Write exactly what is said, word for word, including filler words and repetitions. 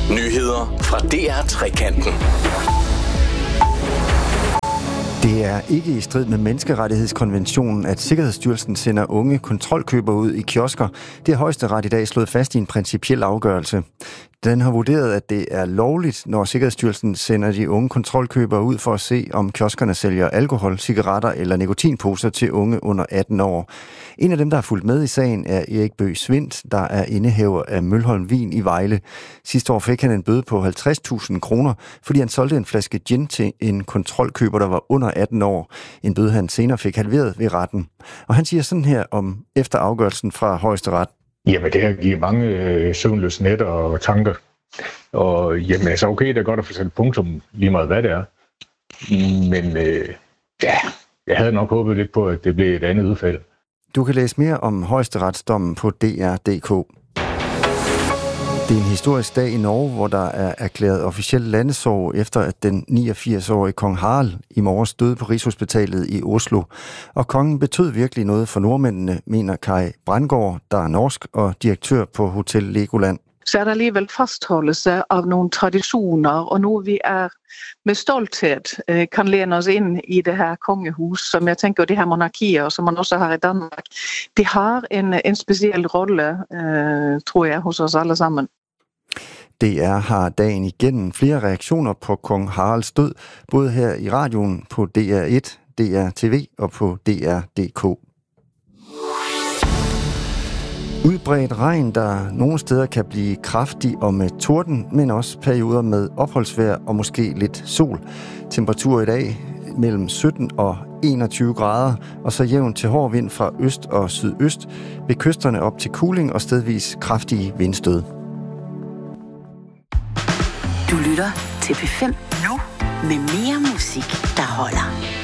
Nyheder fra D R Trekanten. Det er ikke i strid med menneskerettighedskonventionen, at Sikkerhedsstyrelsen sender unge kontrolkøbere ud i kiosker. Det har Højesteret i dag slået fast i en principiel afgørelse. Den har vurderet, at det er lovligt, når Sikkerhedsstyrelsen sender de unge kontrolkøbere ud for at se, om kioskerne sælger alkohol, cigaretter eller nikotinposer til unge under atten år. En af dem, der har fulgt med i sagen, er Erik Bøgh Svindt, der er indehaver af Mølholm Vin i Vejle. Sidste år fik han en bøde på halvtreds tusind kroner, fordi han solgte en flaske gin til en kontrolkøber, der var under atten år. En bøde, han senere fik halveret ved retten. Og han siger sådan her om efter afgørelsen fra Højesteret. Jamen, det her giver mange øh, søvnløse nætter og tanker. Og jamen, altså okay, det er godt at få sat punktum lige meget, hvad det er. Men øh, ja, jeg havde nok håbet lidt på, at det blev et andet udfald. Du kan læse mere om højesteretsdommen på D R punktum D K. Det er en historisk dag i Norge, hvor der er erklæret officiel landesorg efter at den niogfirs-årige kong Harald i morges døde på Rigshospitalet i Oslo. Og kongen betød virkelig noget for nordmændene, mener Kai Brandgaard, der er norsk og direktør på Hotel Legoland. Så er der alligevel fastholdelse af nogle traditioner, og nu vi er med stolthed kan læne os ind i det her kongehus, som jeg tænker, de her monarkier, som man også har i Danmark, de har en, en speciel rolle, øh, tror jeg, hos os alle sammen. D R har dagen igennem flere reaktioner på kong Haralds død, både her i radioen på D R et, D R T V og på D R punktum D K. Udbredt regn, der nogle steder kan blive kraftig og med torden, men også perioder med opholdsvejr og måske lidt sol. Temperatur i dag mellem sytten og enogtyve grader, og så jævn til hård vind fra øst og sydøst, ved kysterne op til kuling og stedvis kraftige vindstød. Du lytter til P fem nu med mere musik, der holder.